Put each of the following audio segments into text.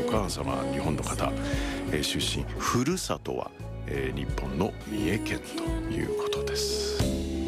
母様は日本の方、出身、ふるさとは、日本の三重県ということです。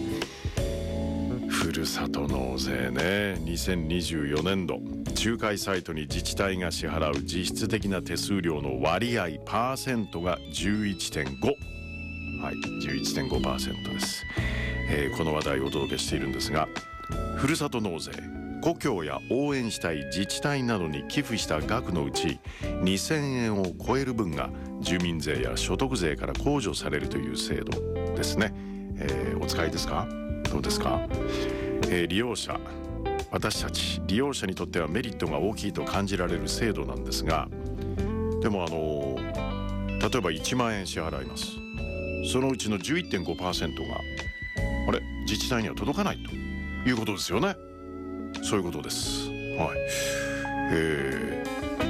ふるさと納税ね、2024年度仲介サイトに自治体が支払う実質的な手数料の割合パーセントが 11.5%、はい、11.5% です。この話題をお届けしているんですが、ふるさと納税、故郷や応援したい自治体などに寄付した額のうち2000円を超える分が住民税や所得税から控除されるという制度ですね。お使いですか？どうですか？利用者、私たち利用者にとってはメリットが大きいと感じられる制度なんですが、でも例えば1万円支払います。そのうちの 11.5% が自治体には届かないということですよね。そういうことです。はい。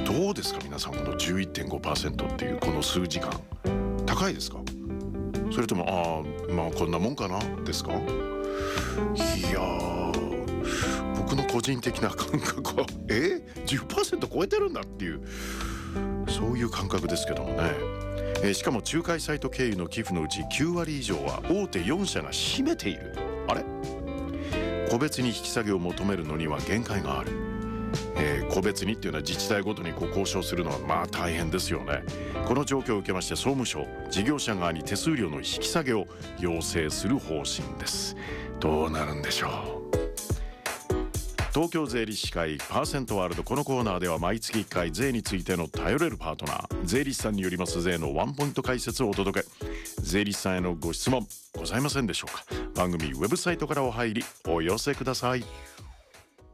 どうですか皆さん、この 11.5% っていうこの数時間高いですか？それともまあこんなもんかなですか？いやー、僕の個人的な感覚は10% 超えてるんだっていう、そういう感覚ですけどもね。しかも仲介サイト経由の寄付のうち9割以上は大手4社が占めている。個別に引き下げを求めるのには限界がある。個別にっていうのは自治体ごとに交渉するのはまあ大変ですよね。この状況を受けまして総務省、事業者側に手数料の引き下げを要請する方針です。どうなるんでしょう。東京税理士会パーセントワールド、このコーナーでは毎月1回税についての頼れるパートナー、税理士さんによります税のワンポイント解説をお届け。税理士さんへのご質問ございませんでしょうか？番組ウェブサイトからお入りお寄せください。